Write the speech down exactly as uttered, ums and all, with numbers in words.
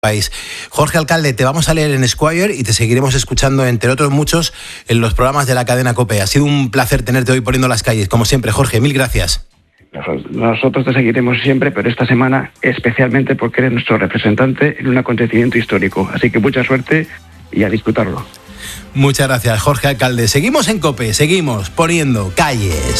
país. Jorge Alcalde, te vamos a leer en Esquire y te seguiremos escuchando, entre otros muchos, en los programas de la cadena COPE. Ha sido un placer tenerte hoy poniendo las calles, como siempre. Jorge, mil gracias. Nosotros te seguiremos siempre, pero esta semana especialmente porque eres nuestro representante en un acontecimiento histórico. Así que mucha suerte y a disfrutarlo. Muchas gracias, Jorge Alcalde. Seguimos en COPE, seguimos poniendo calles.